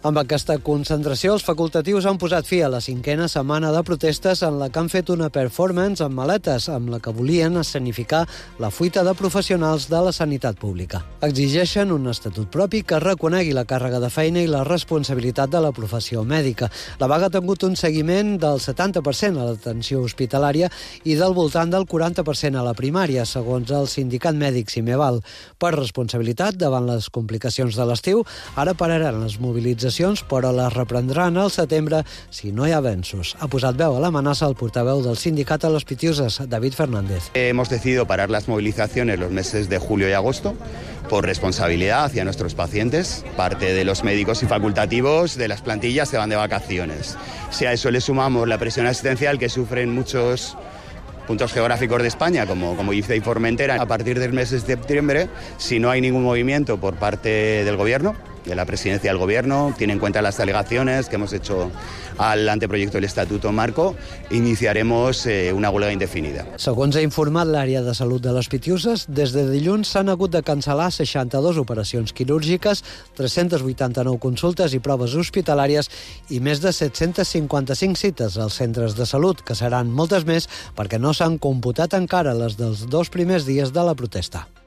Amb aquesta concentració, els facultatius han posat fi a la 5a setmana de protestes en la que han fet una performance amb maletes, amb la que volien escenificar la fuita de professionals de la sanitat pública. Exigeixen un estatut propi que reconegui la càrrega de feina i la responsabilitat de la professió mèdica. La vaga ha tingut un seguiment del 70% a l'atenció hospitalària i del voltant del 40% a la primària, segons el sindicat mèdic Cimeval. Per responsabilitat, davant les complicacions de l'estiu, ara pararan les mobilitzacions, però les reprendran al setembre si no hi ha avenços. Ha posat veu a l'amenaça el portaveu del sindicat a les Pitiuses, David Fernández. Hemos decidido parar las movilizaciones los meses de julio y agosto por responsabilidad hacia nuestros pacientes. Parte de los médicos y facultativos de las plantillas se van de vacaciones. Si a eso le sumamos la presión asistencial que sufren muchos puntos geográficos de España, como Ibiza y Formentera, a partir del mes de septiembre, si no hay ningún movimiento por parte del Gobierno, de la presidencia del Gobierno, tiene en cuenta las alegaciones que hemos hecho al anteproyecto del Estatuto Marco, iniciaremos una huelga indefinida. Segons ha informat l'àrea de salut de les Pitiuses, des de dilluns s'han hagut de cancel·lar 62 operacions quirúrgiques, 389 consultes i proves hospitalàries i més de 755 cites als centres de salut, que seran moltes més perquè no s'han computat encara les dels 2 primers dies de la protesta.